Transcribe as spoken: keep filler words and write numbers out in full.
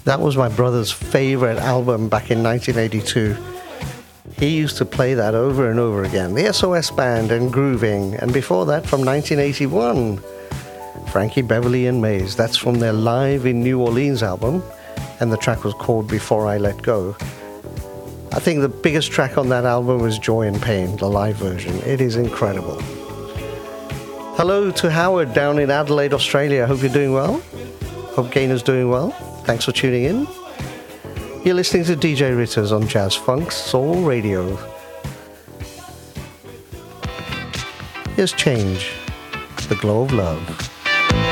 That was my brother's favorite album back in nineteen eighty-two. He used to play that over and over again. The S O S Band and Grooving. And before that, from nineteen eighty-one, Frankie Beverly and Maze. That's from their Live in New Orleans album. And the track was called Before I Let Go. I think the biggest track on that album was Joy and Pain, the live version. It is incredible. Hello to Howard down in Adelaide, Australia. Hope you're doing well. Hope Gainer's doing well. Thanks for tuning in. You're listening to D J Ritters on Jazz Funk Soul Radio. Here's Change, the Glow of Love.